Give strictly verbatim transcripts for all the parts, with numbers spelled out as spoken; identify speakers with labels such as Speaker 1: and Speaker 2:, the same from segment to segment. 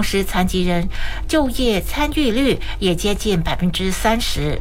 Speaker 1: 同时残疾人就业参与率也接近百分之三十。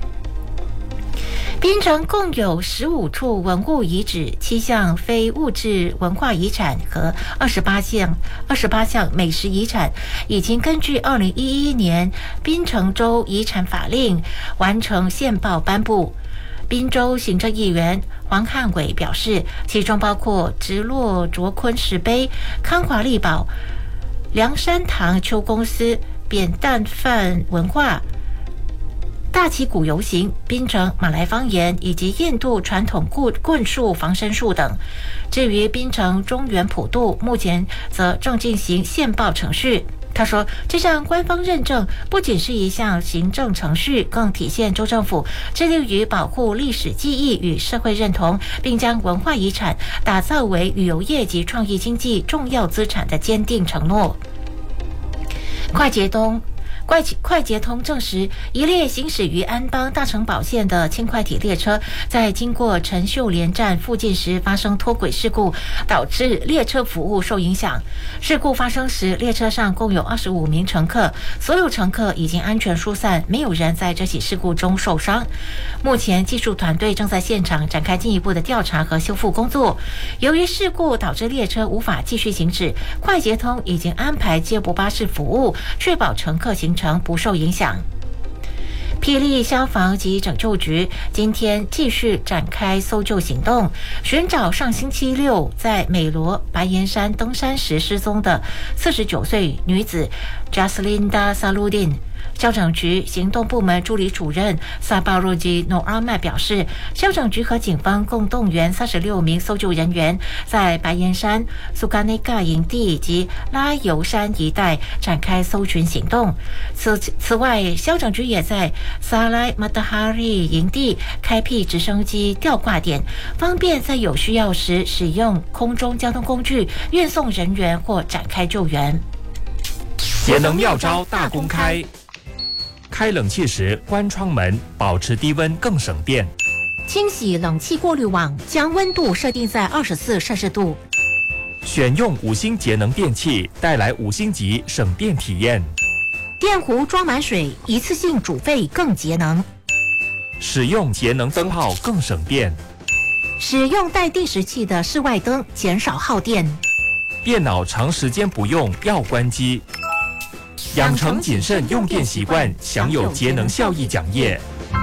Speaker 1: 槟城共有十五处文物遗址、七项非物质文化遗产和二十八项二十八项美食遗产，已经根据二零一一年槟城州遗产法令完成宪报颁布。滨州行政议员黄汉伟表示，其中包括直落卓坤石碑、康华利堡、梁山堂邱公司、扁担饭文化、大旗鼓游行、槟城马来方言以及印度传统棍树防身术等。至于槟城中原普渡，目前则正进行宪报程序。他说，这项官方认证不仅是一项行政程序，更体现州政府致力于保护历史记忆与社会认同，并将文化遗产打造为旅游业及创意经济重要资产的坚定承诺。快捷东快快捷通证实，一列行驶于安邦大城堡线的轻快铁列车在经过陈秀莲站附近时发生脱轨事故，导致列车服务受影响。事故发生时，列车上共有二十五名乘客，所有乘客已经安全疏散，没有人在这起事故中受伤。目前技术团队正在现场展开进一步的调查和修复工作。由于事故导致列车无法继续行驶，快捷通已经安排接驳巴士服务，确保乘客行程不受影响。霹雳消防及拯救局今天继续展开搜救行动，寻找上星期六在美罗白岩山登山时失踪的四十九岁女子 Jaslinda Saludin。消防局行动部门助理主任萨巴罗基诺阿麦表示，消防局和警方共动员三十六名搜救人员，在白岩山、苏嘎内嘎营地及拉尤山一带展开搜寻行动。此此外，消防局也在萨拉马达哈利营地开辟直升机吊挂点，方便在有需要时使用空中交通工具运送人员或展开救援。
Speaker 2: 节能妙招大公开。开冷气时关窗门，保持低温更省电。
Speaker 1: 清洗冷气过滤网，将温度设定在二十四摄氏度。
Speaker 2: 选用五星节能电器，带来五星级省电体验。
Speaker 1: 电壶装满水，一次性煮沸更节能。
Speaker 2: 使用节能灯泡更省电。
Speaker 1: 使用带定时器的室外灯，减少耗电。
Speaker 2: 电脑长时间不用要关机。养成谨慎用电习惯，享有节能效益奖业。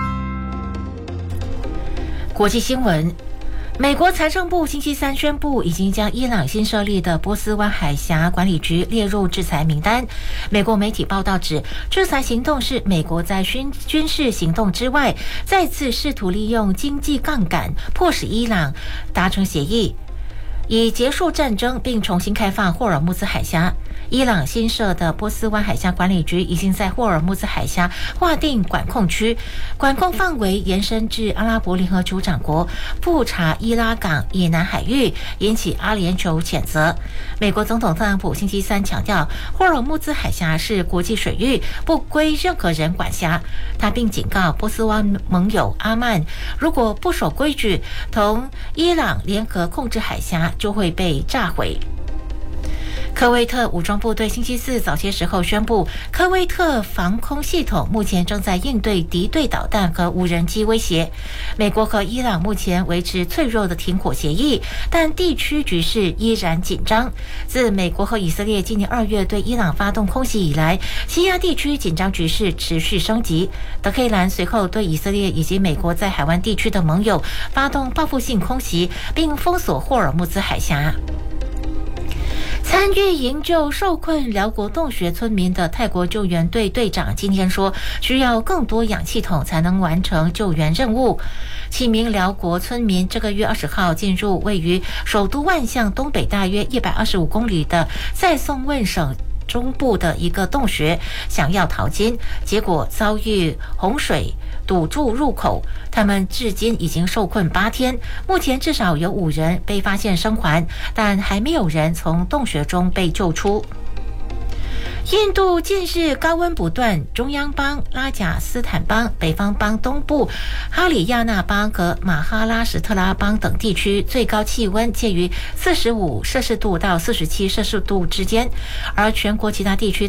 Speaker 1: 国际新闻，美国财政部星期三宣布，已经将伊朗新设立的波斯湾海峡管理局列入制裁名单。美国媒体报道指，制裁行动是美国在军军事行动之外，再次试图利用经济杠杆，迫使伊朗达成协议，以结束战争并重新开放霍尔木兹海峡。伊朗新设的波斯湾海峡管理局已经在霍尔木兹海峡划定管控区，管控范围延伸至阿拉伯联合酋长国布查伊拉港以南海域，引起阿联酋谴责。美国总统特朗普星期三强调，霍尔木兹海峡是国际水域，不归任何人管辖。他并警告波斯湾盟友阿曼，如果不守规矩，同伊朗联合控制海峡就会被炸毁。科威特武装部队星期四早些时候宣布，科威特防空系统目前正在应对敌对导弹和无人机威胁。美国和伊朗目前维持脆弱的停火协议，但地区局势依然紧张。自美国和以色列今年二月对伊朗发动空袭以来，西亚地区紧张局势持续升级。德黑兰随后对以色列以及美国在海湾地区的盟友发动报复性空袭，并封锁霍尔木兹海峡。参与营救受困辽国洞穴村民的泰国救援队队长今天说，需要更多氧气筒才能完成救援任务。七名辽国村民这个月二十号进入位于首都万象东北大约一百二十五公里的塞松汶省中部的一个洞穴，想要淘金，结果遭遇洪水堵住入口。他们至今已经受困八天，目前至少有五人被发现生还，但还没有人从洞穴中被救出。印度近日高温不断，中央邦、拉贾斯坦邦、北方邦东部、哈里亚纳邦和马哈拉什特拉邦等地区最高气温介于四十五摄氏度到四十七摄氏度之间，而全国其他地区